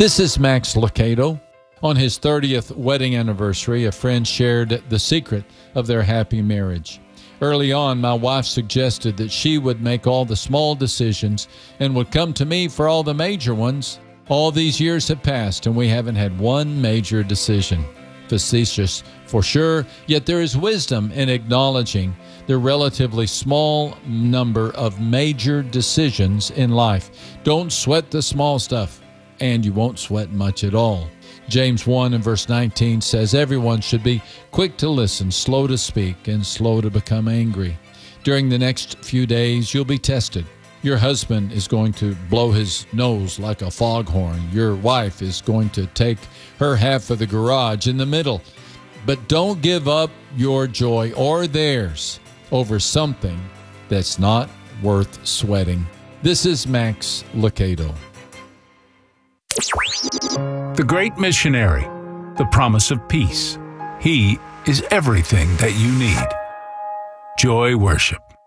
This is Max Lucado. On his 30th wedding anniversary, a friend shared the secret of their happy marriage. Early on, my wife suggested that she would make all the small decisions and would come to me for all the major ones. All these years have passed, and we haven't had one major decision. Facetious for sure, yet there is wisdom in acknowledging the relatively small number of major decisions in life. Don't sweat the small stuff, and you won't sweat much at all. James 1 and verse 19 says, everyone should be quick to listen, slow to speak, and slow to become angry. During the next few days, you'll be tested. Your husband is going to blow his nose like a foghorn. Your wife is going to take her half of the garage in the middle. But don't give up your joy or theirs over something that's not worth sweating. This is Max Lucado. The Great Missionary, the promise of peace. He is everything that you need. Joy Worship.